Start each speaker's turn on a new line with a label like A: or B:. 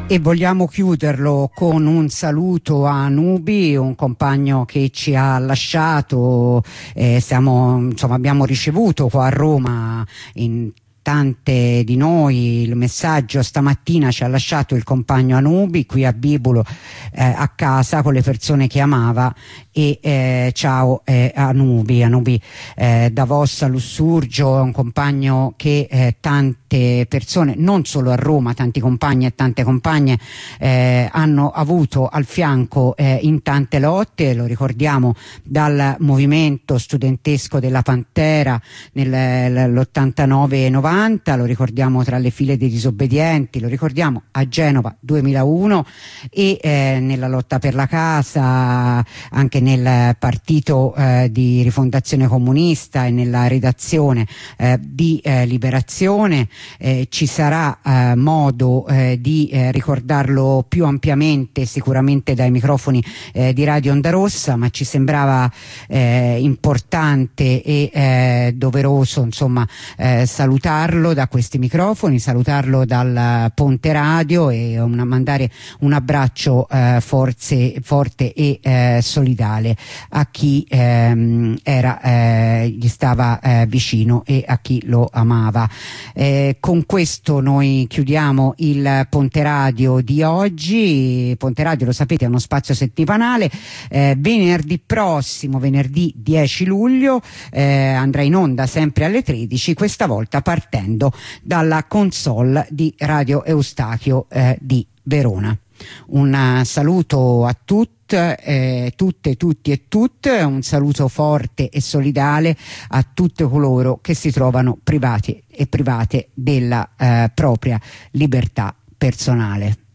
A: E vogliamo chiuderlo con un saluto a Nubi, un compagno che ci ha lasciato. Abbiamo ricevuto qua a Roma in tante di noi il messaggio. Stamattina ci ha lasciato il compagno Anubi qui a Bibulo, a casa con le persone che amava. E ciao Anubi, da Vossa Lussurgio, è un compagno che tante persone, non solo a Roma, tanti compagni e tante compagne hanno avuto al fianco in tante lotte. Lo ricordiamo dal movimento studentesco della Pantera nell'89-90, lo ricordiamo tra le file dei disobbedienti, lo ricordiamo a Genova 2001 e nella lotta per la casa, anche nel partito di Rifondazione Comunista e nella redazione di Liberazione. Ci sarà modo di ricordarlo più ampiamente sicuramente dai microfoni di Radio Onda Rossa, ma ci sembrava importante e doveroso salutarlo da questi microfoni, salutarlo dal Ponte Radio e mandare un abbraccio forte e solidale a chi gli stava vicino e a chi lo amava. Con questo noi chiudiamo il Ponte Radio di oggi. Ponte Radio, lo sapete, è uno spazio settimanale. Venerdì prossimo, venerdì 10 luglio, andrà in onda sempre alle 13, questa volta partendo dalla console di Radio Eustachio di Verona. Un saluto a tutte, tutti e tutte, un saluto forte e solidale a tutti coloro che si trovano privati e private della propria libertà personale.